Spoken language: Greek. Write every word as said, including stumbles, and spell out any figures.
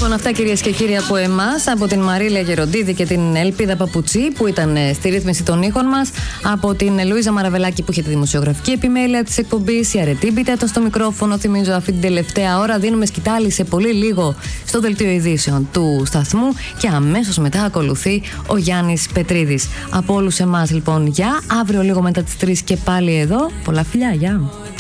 Λοιπόν, αυτά κυρίες και κύριοι από εμάς, από την Μαρίλια Γεροντίδη και την Ελπίδα Παπουτσί που ήταν στη ρύθμιση των ήχων μας, από την Λουίζα Μαραβελάκη που είχε τη δημοσιογραφική επιμέλεια της εκπομπής, η Αρετή Μπιτέτο στο μικρόφωνο. Θυμίζω αυτή την τελευταία ώρα δίνουμε σκητάλη σε πολύ λίγο στο δελτίο ειδήσεων του σταθμού και αμέσως μετά ακολουθεί ο Γιάννης Πετρίδης. Από όλους εμάς λοιπόν, γεια. Αύριο λίγο μετά τις τρεις και πάλι εδώ. Πολλά φιλιά, γεια.